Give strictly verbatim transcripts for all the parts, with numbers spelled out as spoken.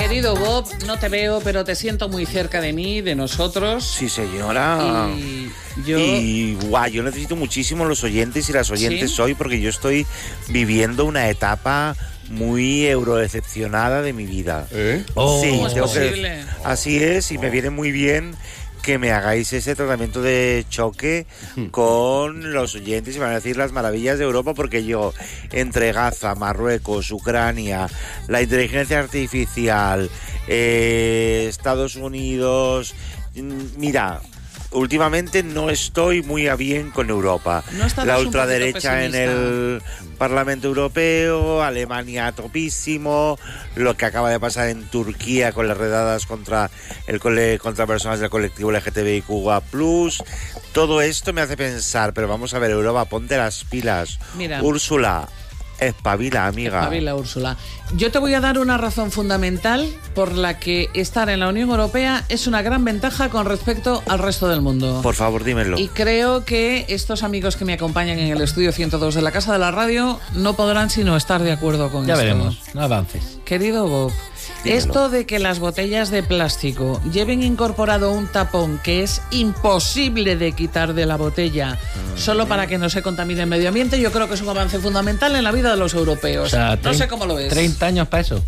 Querido Bob, no te veo, pero te siento muy cerca de mí, de nosotros. Sí, señora. Y yo... Y guau, yo necesito muchísimo los oyentes y las oyentes ¿Sí? hoy, porque yo estoy viviendo una etapa muy eurodecepcionada de mi vida. ¿Eh? Oh, sí, ¿cómo es tengo posible? que, así es, y me viene muy bien que me hagáis ese tratamiento de choque con los oyentes y van a decir las maravillas de Europa, porque yo, entre Gaza, Marruecos, Ucrania, la inteligencia artificial, eh, Estados Unidos, mira, últimamente no estoy muy a bien con Europa. ¿No estás la un ultraderecha en poquito el Parlamento Europeo, Alemania a topísimo, lo que acaba de pasar en Turquía con las redadas contra el cole, contra personas del colectivo L G T B I Q A plus, todo esto me hace pensar, pero vamos a ver, Europa, ponte las pilas. Mira. Úrsula, espabila, amiga. Espabila, Úrsula. Yo te voy a dar una razón fundamental por la que estar en la Unión Europea es una gran ventaja con respecto al resto del mundo. Por favor, dímelo. Y creo que estos amigos que me acompañan en el estudio ciento dos de la Casa de la Radio no podrán sino estar de acuerdo con Ya esto. veremos, no avances. Querido Bob, Dímelo. esto de que las botellas de plástico lleven incorporado un tapón que es imposible de quitar de la botella mm. solo para que no se contamine el medio ambiente, yo creo que es un avance fundamental en la vida de los europeos. O sea, no sé cómo lo ves. treinta años para eso.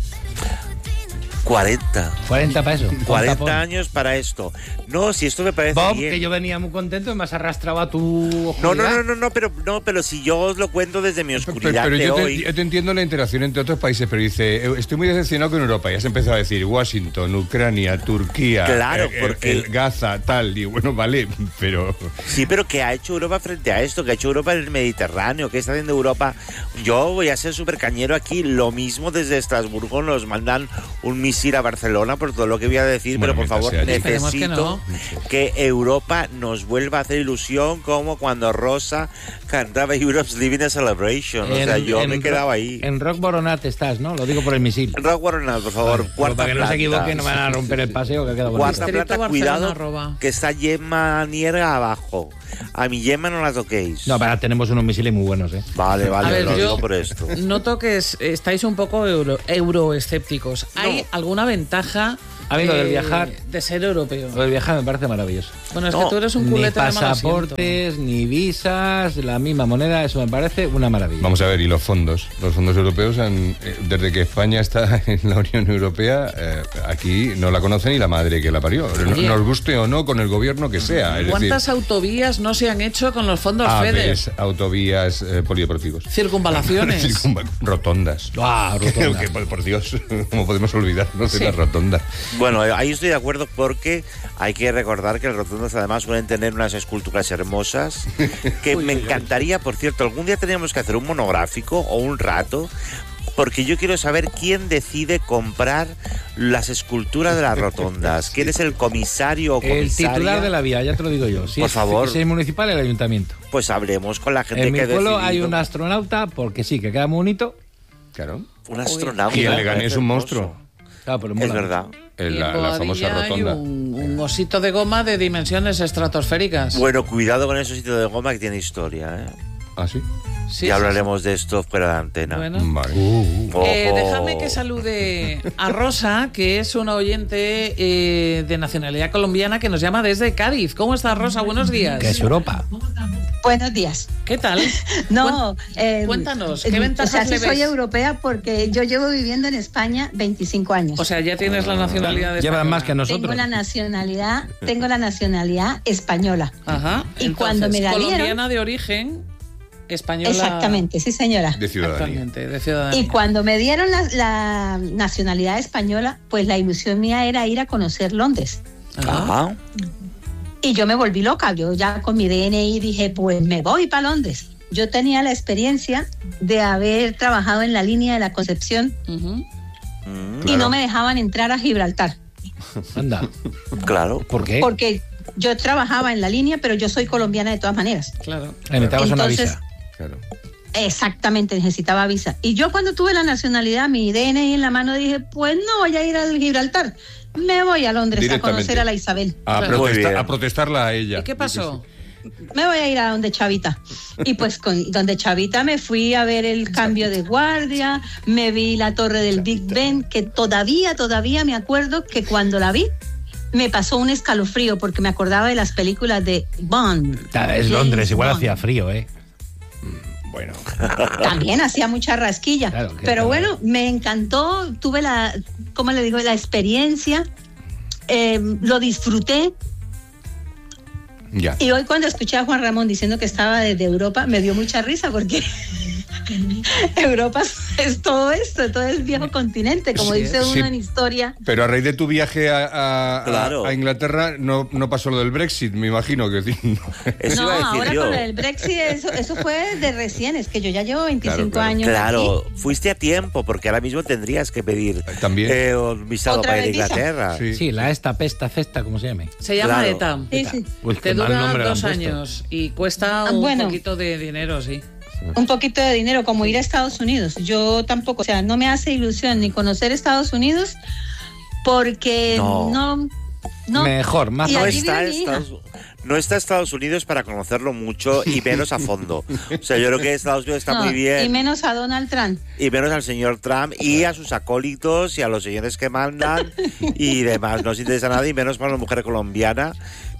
cuarenta. cuarenta para eso. cuarenta años para esto. No, si esto me parece Bob, bien. que yo venía muy contento y me has arrastrado a tu No, oscuridad. no, no, no, no, pero no, pero si yo os lo cuento desde mi Pero, oscuridad pero de yo, te, hoy. yo te entiendo la interacción entre otros países, pero dice, eh, estoy muy decepcionado con Europa. Ya se empezó a decir Washington, Ucrania, Turquía, Claro, eh, porque- el, el Gaza, tal. Y bueno, vale, pero... Sí, pero ¿qué ha hecho Europa frente a esto? ¿Qué ha hecho Europa en el Mediterráneo? ¿Qué está haciendo Europa? Yo voy a ser súper cañero aquí. Lo mismo desde Estrasburgo nos mandan un misil a Barcelona por todo lo que voy a decir, Bueno, pero por favor, mientras sea allí. necesito Esperemos que, que Europa nos vuelva a hacer ilusión como cuando Rosa cantaba Europe's Living a Celebration. O sea, yo me en quedaba Rock- ahí. En Rock Boronat estás, ¿no? Lo digo por el misil. Rock Warrenal, por favor, Vale, cuarta para que no planta. se equivoquen, no van a romper el paseo que queda bonito. Cuarta Distrito planta, Barcelona, cuidado, arroba. que está Gemma Nierga abajo. A mi Gemma no la toquéis. No, para tenemos unos misiles muy buenos, ¿eh? Vale, vale, A ver, lo yo digo por esto. noto que es- estáis un poco euro, euroescépticos. ¿Hay alguna ventaja A mí lo del eh, viajar- de ser europeo? Lo del viajar me parece maravilloso. Bueno, es No, que tú eres un Ni culete de mal asiento. pasaportes, ni visas, la misma moneda, eso me parece una maravilla. Vamos a ver, y los fondos. Los fondos europeos, han, eh, desde que España está en la Unión Europea, eh, aquí no la conoce ni la madre que la parió. No- Oye. Nos guste o no, con el gobierno que sea. Es ¿Cuántas decir, autovías no se han hecho con los fondos FEDER? aves, autovías, eh, polideportivos. Circunvalaciones. Circunval- rotondas. Ah, rotonda. Que, por, por Dios, ¿cómo podemos olvidarnos de Sí. las rotondas? Bueno, ahí estoy de acuerdo porque hay que recordar que las rotondas además suelen tener unas esculturas hermosas que me encantaría, por cierto, algún día tendríamos que hacer un monográfico o un rato, porque yo quiero saber quién decide comprar las esculturas de las rotondas. ¿Quién es el comisario o El comisaria? titular de la vía, ya te lo digo yo. Si Por es, favor. Si es municipal, el ayuntamiento. Pues hablemos con la gente En mi que ha pueblo decidido. hay un astronauta, porque sí, que queda muy bonito. Claro. Un astronauta. Y el me Leganés parece es un hermoso. monstruo. Claro, pero Es mola. verdad. El- Y la, en la famosa Boadilla hay rotonda. un, un osito de goma de dimensiones estratosféricas. Bueno, cuidado con esos sitios de goma que tiene historia, ¿eh? ¿Ah, sí? Sí, ya sí, hablaremos de esto fuera de antena. sí. Bueno. Vale. Ojo. Eh, déjame que salude a Rosa, que es una oyente eh, de nacionalidad colombiana que nos llama desde Cádiz. ¿Cómo estás, Rosa? Buenos días. Que es Europa. Buenos días. ¿Qué tal? No, eh, Cuéntanos, ¿qué eh, ventajas o sea, le sí soy ves? europea porque yo llevo viviendo en España veinticinco años. O sea, ya tienes la nacionalidad de Llevan española. más que nosotros. tengo la nacionalidad, tengo la nacionalidad española. Ajá. Y Entonces, cuando me la dieron- colombiana de origen, española. Exactamente, sí señora. De ciudadanía. Actualmente, de ciudadanía. Y cuando me dieron la, la nacionalidad española, pues la ilusión mía era ir a conocer Londres. Ajá. Ah, Y yo me volví loca. Yo ya con mi D N I dije, pues me voy para Londres. Yo tenía la experiencia de haber trabajado en la línea de la Concepción Ujú. mm, y no me dejaban entrar a Gibraltar. Anda. claro. ¿Por qué? Porque yo trabajaba en la línea, pero yo soy colombiana de todas maneras. Claro. Necesitabas una Entonces- visa. Claro. Exactamente, necesitaba visa. Y yo cuando tuve la nacionalidad, mi D N I en la mano, dije, pues no voy a ir al Gibraltar. Me voy a Londres a Directamente. conocer a la Isabel. A, Claro. Muy protesta- bien. a protestarla a ella. ¿Y qué pasó? me voy a ir a donde Chavita. Y pues con donde Chavita me fui a ver el cambio de guardia, me vi la torre del Big Ben, que todavía, todavía me acuerdo que cuando la vi, me pasó un escalofrío porque me acordaba de las películas de Bond. Es Londres, igual Bond. Hacía frío, ¿eh? Bueno. También hacía mucha rasquilla. Claro, pero claro. Bueno, me encantó, tuve la, ¿cómo le digo? La experiencia, eh, lo disfruté. Ya. Y hoy cuando escuché a Juan Ramón diciendo que estaba desde Europa, me dio mucha risa porque Europa es todo esto, todo el viejo continente, como sí, dice uno sí. en historia. Pero a raíz de tu viaje a, a, claro. a Inglaterra no, no pasó lo del Brexit, me imagino que sí. Eso no, iba a decir ahora yo. Con lo del Brexit, eso, eso fue de recién, es que yo ya llevo veinticinco claro, claro. años Claro, aquí. Fuiste a tiempo, porque ahora mismo tendrías que pedir también eh, un visado para ir a Inglaterra. Sí. sí, la esta, pesta, cesta, como se llame. Se llama claro. ETA. Sí, sí. Uy, te dura dos años y cuesta un bueno, poquito de dinero, sí. Un poquito de dinero, como ir a Estados Unidos. Yo tampoco, o sea, no me hace ilusión ni conocer Estados Unidos porque no, no, no. Mejor, más no está, Estados, no está Estados Unidos para conocerlo mucho y menos a fondo. O sea, yo creo que Estados Unidos está no, muy bien. Y menos a Donald Trump. Y menos al señor Trump y a sus acólitos y a los señores que mandan y demás. No os interesa nada y menos para una mujer colombiana.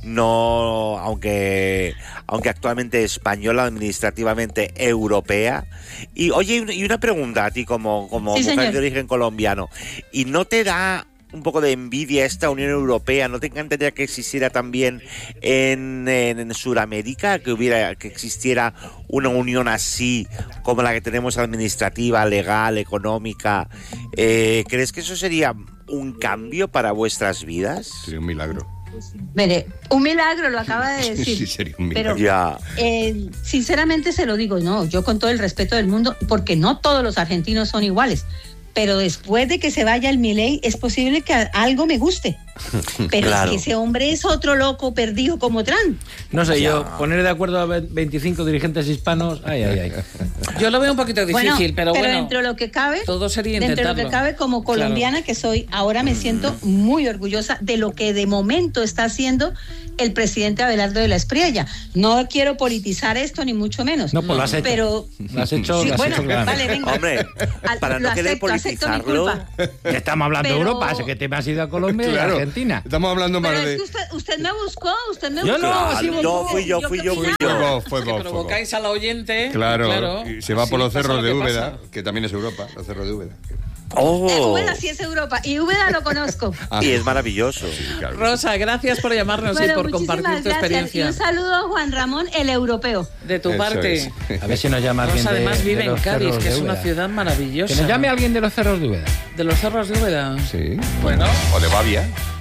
No, aunque aunque actualmente española, administrativamente europea. Y oye, y una pregunta a ti como, como sí, mujer señor. de origen colombiano. ¿Y no te da un poco de envidia esta Unión Europea? ¿No te encantaría que existiera también en, en, en Sudamérica, que hubiera, que existiera una unión así como la que tenemos administrativa, legal, económica? Eh, ¿Crees que eso sería un cambio para vuestras vidas? Sería un milagro. Mire, un milagro lo acaba de decir. Sí, sería un milagro. Pero ya. eh, sinceramente se lo digo, no, yo con todo el respeto del mundo, porque no todos los argentinos son iguales. Pero después de que se vaya el Milei, es posible que algo me guste. Pero claro. Es que ese hombre es otro loco perdido como Trump. No sé, yo poner de acuerdo a veinticinco dirigentes hispanos, ay, ay, ay. Yo lo veo un poquito difícil, bueno, pero, pero bueno. dentro de lo que cabe, todo sería dentro intentarlo. de lo que cabe, como colombiana claro. que soy, ahora me siento muy orgullosa de lo que de momento está haciendo el presidente Abelardo de la Espriella. No quiero politizar esto, ni mucho menos. No, pues lo has hecho. Pero, lo has hecho, sí, lo has bueno, hecho vale, venga. Hombre, para no querer politizarlo. Estamos hablando pero... de Europa, así que te me has ido a Colombia claro. y a Argentina. Estamos hablando más pero de... es que usted, usted me buscó, usted me yo buscó. No, claro, sí, no, fui yo, fui yo, fui yo. Fue vos, fue vos. Que provocáis a la oyente. Claro, claro. Y se va por sí, los cerros de Úbeda, pasa. que también es Europa, los cerros de Úbeda. Oh. Eh, Úbeda sí es Europa, y Úbeda lo conozco. Ah. Y es maravilloso. Sí, claro. Rosa, gracias por llamarnos bueno, y por compartir tu gracias. experiencia. Y un saludo a Juan Ramón, el europeo. De tu Eso parte. Es. A ver si nos llama alguien. Rosa, de, además vive de en Cádiz, que es una Úbeda. ciudad maravillosa. Que nos llame alguien de los cerros de Úbeda. ¿De los cerros de Úbeda? Sí. Bueno. O de Bavia.